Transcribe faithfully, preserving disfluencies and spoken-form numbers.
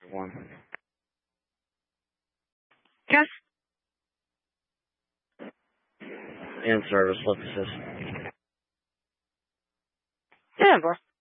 One. Yes. In service, let's assist. Yeah, boss.